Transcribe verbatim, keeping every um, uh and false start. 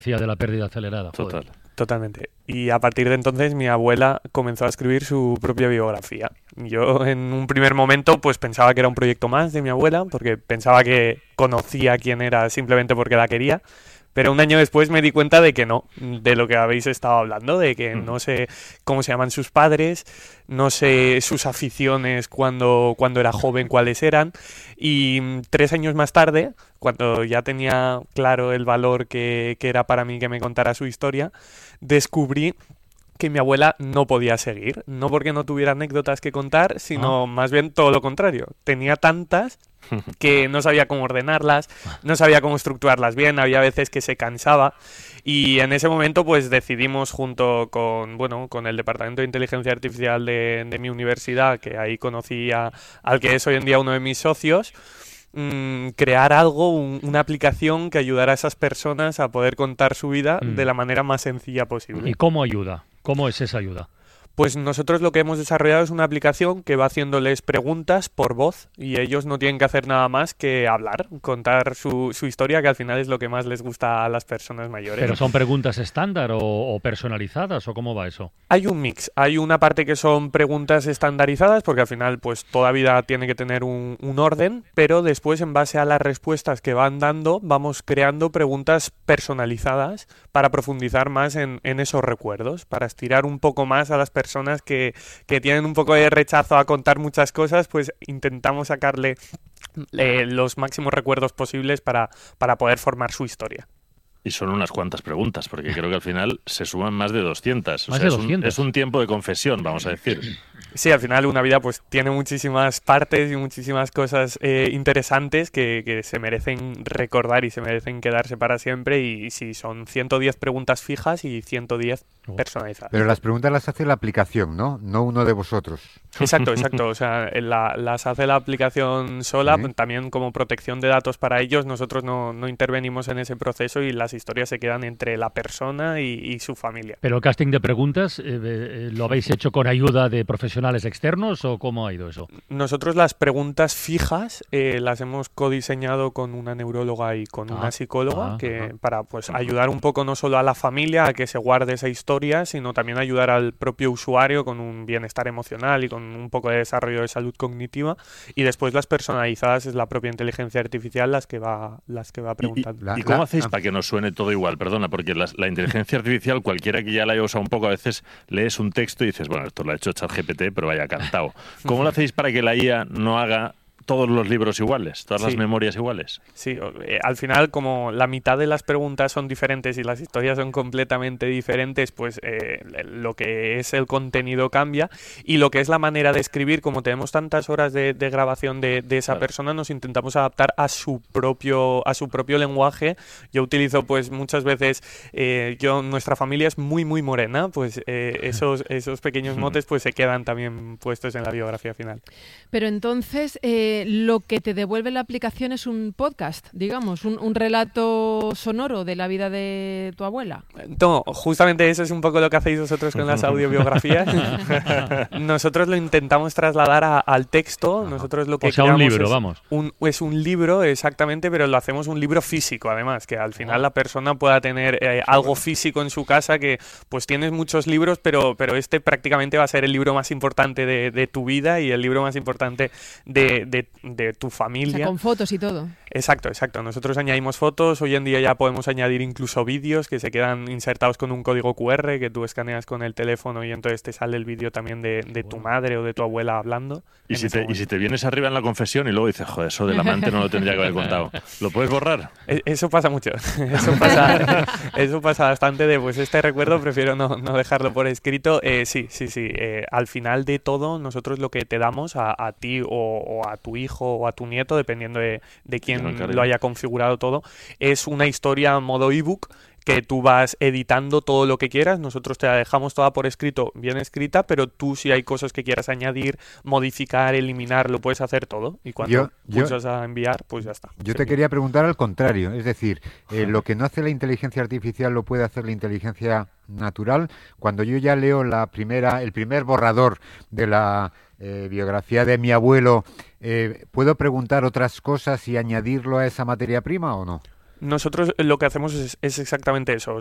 de la pérdida acelerada. Total. Joder. Totalmente. Y a partir de entonces mi abuela comenzó a escribir su propia biografía. Yo en un primer momento pues pensaba que era un proyecto más de mi abuela, porque pensaba que conocía quién era simplemente porque la quería. Pero un año después me di cuenta de que no, de lo que habéis estado hablando, de que no sé cómo se llaman sus padres, no sé sus aficiones cuando, cuando era joven, cuáles eran. Y tres años más tarde, cuando ya tenía claro el valor que, que era para mí que me contara su historia, descubrí que mi abuela no podía seguir. No porque no tuviera anécdotas que contar, sino Ah. más bien todo lo contrario. Tenía tantas que no sabía cómo ordenarlas, no sabía cómo estructurarlas bien, había veces que se cansaba y en ese momento pues decidimos junto con, bueno, con el Departamento de Inteligencia Artificial de, de mi universidad, que ahí conocí a, al que es hoy en día uno de mis socios, mmm, crear algo, un, una aplicación que ayudara a esas personas a poder contar su vida Mm. de la manera más sencilla posible. ¿Y cómo ayuda? ¿Cómo es esa ayuda? Pues nosotros lo que hemos desarrollado es una aplicación que va haciéndoles preguntas por voz y ellos no tienen que hacer nada más que hablar, contar su, su historia, que al final es lo que más les gusta a las personas mayores. ¿Pero son preguntas estándar o, o personalizadas o cómo va eso? Hay un mix, hay una parte que son preguntas estandarizadas, porque al final pues toda vida tiene que tener un, un orden, pero después en base a las respuestas que van dando vamos creando preguntas personalizadas para profundizar más en, en esos recuerdos, para estirar un poco más a las personas personas que, que tienen un poco de rechazo a contar muchas cosas, pues intentamos sacarle eh, los máximos recuerdos posibles para, para poder formar su historia. Y son unas cuantas preguntas, porque creo que al final se suman más de doscientas. O Más sea, de es un, doscientas. es un tiempo de confesión, vamos a decir. Sí, al final una vida pues tiene muchísimas partes y muchísimas cosas eh, interesantes que, que se merecen recordar y se merecen quedarse para siempre y, y sí, son ciento diez preguntas fijas y ciento diez Oh. personalizadas. Pero las preguntas las hace la aplicación, ¿no? No uno de vosotros. Exacto, exacto. O sea, la, las hace la aplicación sola, Sí. también como protección de datos para ellos. Nosotros no, no intervenimos en ese proceso y las historias se quedan entre la persona y, y su familia. ¿Pero el casting de preguntas eh, eh, lo habéis hecho con ayuda de profesionales externos o cómo ha ido eso? Nosotros las preguntas fijas eh, las hemos codiseñado con una neuróloga y con Ah, una psicóloga ah, que ajá. para pues ayudar un poco no solo a la familia a que se guarde esa historia, sino también ayudar al propio usuario con un bienestar emocional y con un poco de desarrollo de salud cognitiva. Y después las personalizadas es la propia inteligencia artificial las que va, las que va ¿Y, y- preguntando. La- ¿y cómo la- hacéis ah. para que nos suene todo igual? Perdona, porque la, la inteligencia artificial, cualquiera que ya la haya usado un poco, a veces lees un texto y dices, bueno, esto lo ha hecho ChatGPT, pero vaya cantado. ¿Cómo lo hacéis para que la I A no haga todos los libros iguales, todas las Sí. memorias iguales? Sí, o- eh, al final como la mitad de las preguntas son diferentes y las historias son completamente diferentes, pues eh, lo que es el contenido cambia y lo que es la manera de escribir, como tenemos tantas horas de, de grabación de, de esa Claro. persona, nos intentamos adaptar a su propio a su propio lenguaje. Yo utilizo pues muchas veces, eh, yo nuestra familia es muy muy morena, pues eh, esos esos pequeños motes pues se quedan también puestos en la biografía final. Pero entonces, eh, lo que te devuelve la aplicación es un podcast, digamos, un, un relato sonoro de la vida de tu abuela. No, justamente eso es un poco lo que hacéis vosotros con las audiobiografías. Nosotros lo intentamos trasladar a- al texto. Nosotros lo que O sea, un creamos libro, es vamos. Un, es un libro, exactamente, pero lo hacemos un libro físico, además, que al final la persona pueda tener eh, algo físico en su casa, que pues tienes muchos libros, pero, pero este prácticamente va a ser el libro más importante de, de tu vida y el libro más importante de, de, de tu O sea, familia. con fotos y todo. Exacto, exacto. Nosotros añadimos fotos, hoy en día ya podemos añadir incluso vídeos que se quedan insertados con un código cu erre que tú escaneas con el teléfono y entonces te sale el vídeo también de, de tu madre o de tu abuela hablando. Y en si, ese te, y momento. si te vienes arriba en la confesión y luego dices, joder, eso del amante no lo tendría que haber contado, ¿lo puedes borrar? E- Eso pasa mucho, eso pasa, eso pasa bastante de pues este recuerdo prefiero no, no dejarlo por escrito. Eh, sí, sí, sí, eh, al final de todo nosotros lo que te damos a, a ti o, o a tu hijo o a tu nieto, dependiendo de, de quién lo encargue. lo haya configurado todo, es una historia modo ebook que tú vas editando todo lo que quieras, nosotros te la dejamos toda por escrito, bien escrita, pero tú si hay cosas que quieras añadir, modificar, eliminar, lo puedes hacer todo y cuando Yo- yo- pulsas a enviar, pues ya está. Yo Se te envía. quería preguntar al contrario, es decir, eh, lo que no hace la inteligencia artificial lo puede hacer la inteligencia natural. Cuando yo ya leo la primera, el primer borrador de la eh, biografía de mi abuelo, eh, ¿puedo preguntar otras cosas y añadirlo a esa materia prima o no? Nosotros lo que hacemos es, es exactamente eso.